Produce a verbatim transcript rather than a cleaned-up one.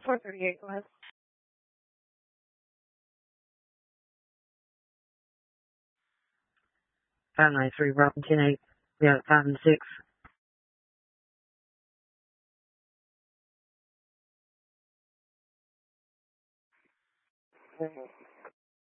four thirty-eight, go ahead. five ninety-three, Bravo ten eight. We got five and six. Mm-hmm.